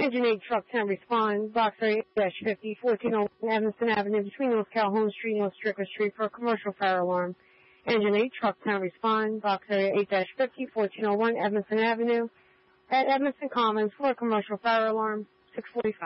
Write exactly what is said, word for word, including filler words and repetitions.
Engine eight, Truck ten, respond, box area eight fifty, fourteen oh one Evanston Avenue, between North Calhoun Street and North Strickler Street for a commercial fire alarm. Engine eight, Truck ten, respond, box area eight fifty, fourteen oh one Evanston Avenue, at Evanston Commons for a commercial fire alarm, six forty-five.